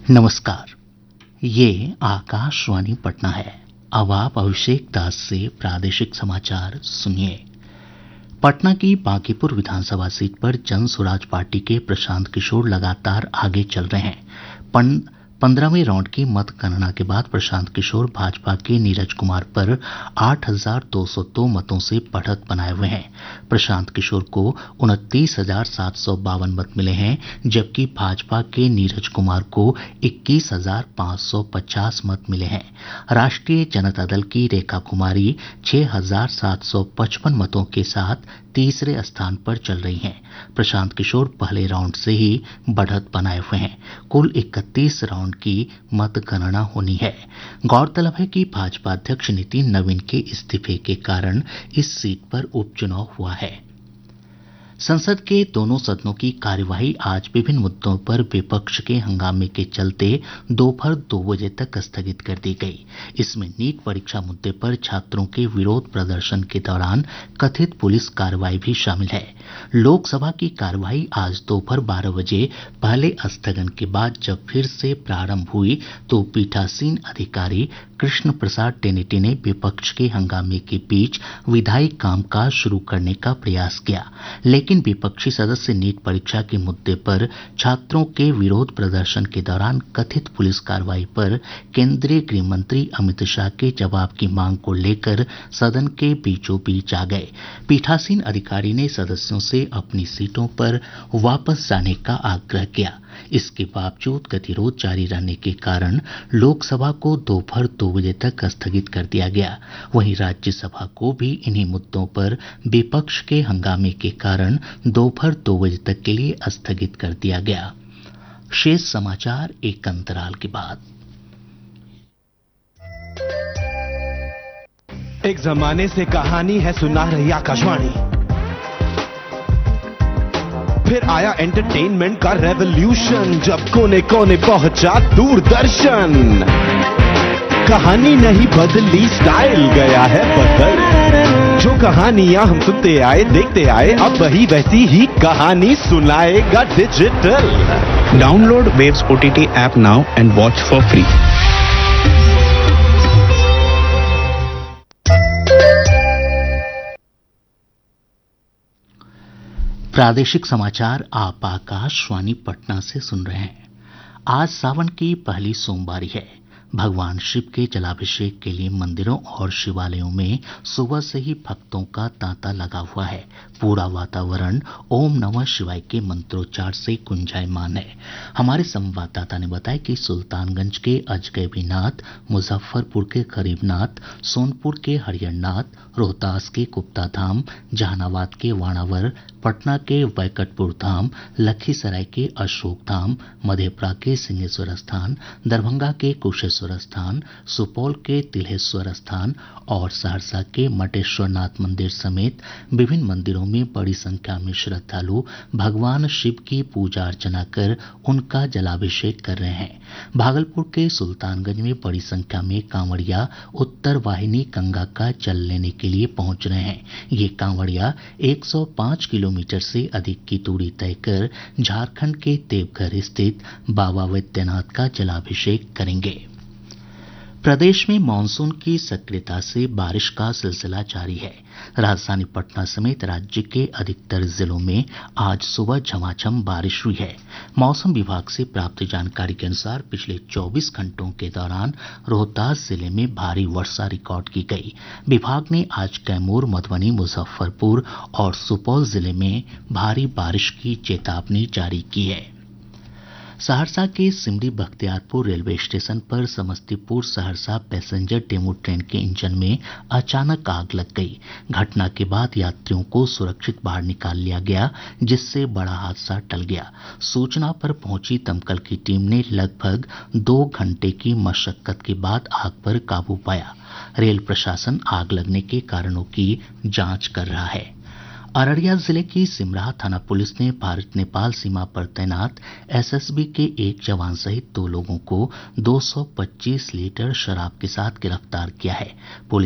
नमस्कार। ये आकाशवाणी पटना है। अब आप अभिषेक दास से प्रादेशिक समाचार सुनिए। पटना की बांकीपुर विधानसभा सीट पर जन स्वराज पार्टी के प्रशांत किशोर लगातार आगे चल रहे हैं। 15वें राउंड की मतगणना के बाद प्रशांत किशोर भाजपा के नीरज कुमार पर 8,202 मतों से बढ़त बनाए हुए हैं। प्रशांत किशोर को 29,752 मत मिले हैं, जबकि भाजपा के नीरज कुमार को 21,550 मत मिले हैं। राष्ट्रीय जनता दल की रेखा कुमारी 6,755 मतों के साथ तीसरे स्थान पर चल रही हैं। प्रशांत किशोर पहले राउंड से ही बढ़त बनाए हुए हैं। कुल 31 राउंड की मतगणना होनी है। गौरतलब है कि भाजपा अध्यक्ष नितिन नवीन के इस्तीफे के कारण इस सीट पर उपचुनाव हुआ है। संसद के दोनों सदनों की कार्यवाही आज विभिन्न मुद्दों पर विपक्ष के हंगामे के चलते दोपहर 2 बजे तक स्थगित कर दी गई। इसमें नीट परीक्षा मुद्दे पर छात्रों के विरोध प्रदर्शन के दौरान कथित पुलिस कार्रवाई भी शामिल है। लोकसभा की कार्यवाही आज दोपहर 12 बजे पहले स्थगन के बाद जब फिर से प्रारंभ हुई तो पीठासीन अधिकारी कृष्ण प्रसाद टेनेटी ने विपक्ष के हंगामे के बीच विधायी कामकाज शुरू करने का प्रयास किया, लेकिन विपक्षी सदस्य नीट परीक्षा के मुद्दे पर छात्रों के विरोध प्रदर्शन के दौरान कथित पुलिस कार्रवाई पर केंद्रीय गृह मंत्री अमित शाह के जवाब की मांग को लेकर सदन के बीचों बीच आ गए। पीठासीन अधिकारी ने सदस्यों से अपनी सीटों पर वापस जाने का आग्रह किया। इसके बावजूद गतिरोध जारी रहने के कारण लोकसभा को दोपहर 2 बजे तक स्थगित कर दिया गया। वहीं राज्यसभा को भी इन्हीं मुद्दों पर विपक्ष के हंगामे के कारण दोपहर 2 बजे तक के लिए स्थगित कर दिया गया। शेष समाचार एक अंतराल के बाद। एक जमाने से कहानी है सुना रही आकाशवाणी, फिर आया एंटरटेनमेंट का रेवोल्यूशन, जब कोने कोने पहुंचा दूरदर्शन। कहानी नहीं बदली, स्टाइल गया है बदल। जो कहानियां हम सुनते आए देखते आए, अब वही वैसी ही कहानी सुनाएगा digital. Download Waves OTT app now and watch for free. प्रादेशिक समाचार आप आकाशवाणी पटना से सुन रहे हैं। आज सावन की पहली सोमवारी है। भगवान शिव के जलाभिषेक के लिए मंदिरों और शिवालयों में सुबह से ही भक्तों का तांता लगा हुआ है। पूरा वातावरण ओम नमः शिवाय के मंत्रोच्चार से गुंजायमान है। हमारे संवाददाता ने बताया कि सुल्तानगंज के अजगैबीनाथ, मुजफ्फरपुर के गरीबनाथ, सोनपुर के हरिहरनाथ, रोहतास के गुप्ता धाम, जहानाबाद के वाणावर, पटना के वैकटपुर धाम, लखीसराय के अशोक धाम, मधेपुरा के सिंहेश्वर स्थान, दरभंगा के कुशेश्वर स्थान, सुपौल के तिल्हेश्वर स्थान और सहरसा के मटेश्वरनाथ मंदिर समेत विभिन्न मंदिरों में बड़ी संख्या में श्रद्धालु भगवान शिव की पूजा अर्चना कर उनका जलाभिषेक कर रहे हैं। भागलपुर के सुल्तानगंज में बड़ी संख्या में कांवड़िया उत्तर वाहिनी गंगा का जल लेने के लिए पहुंच रहे हैं। ये कांवड़िया 105 किलोमीटर से अधिक की दूरी तय कर झारखंड के देवघर स्थित बाबा वैद्यनाथ का जलाभिषेक करेंगे। प्रदेश में मानसून की सक्रियता से बारिश का सिलसिला जारी है। राजधानी पटना समेत राज्य के अधिकतर जिलों में आज सुबह झमाझम बारिश हुई है। मौसम विभाग से प्राप्त जानकारी के अनुसार पिछले 24 घंटों के दौरान रोहतास जिले में भारी वर्षा रिकॉर्ड की गई। विभाग ने आज कैमूर, मधुबनी, मुजफ्फरपुर और सुपौल जिले में भारी बारिश की चेतावनी जारी की है। सहरसा के सिमरी बख्तियारपुर रेलवे स्टेशन पर Samastipur Saharsa passenger DEMU train के इंजन में अचानक आग लग गई। घटना के बाद यात्रियों को सुरक्षित बाहर निकाल लिया गया, जिससे बड़ा हादसा टल गया। सूचना पर पहुंची दमकल की टीम ने लगभग 2 घंटे की मशक्कत के बाद आग पर काबू पाया। रेल प्रशासन आग लगने के कारणों की जांच कर रहा है। अररिया जिले की सिमराहा थाना पुलिस ने भारत नेपाल सीमा पर तैनात एसएसबी के एक जवान सहित 2 लोगों को 225 लीटर शराब के साथ गिरफ्तार किया है। पुलिस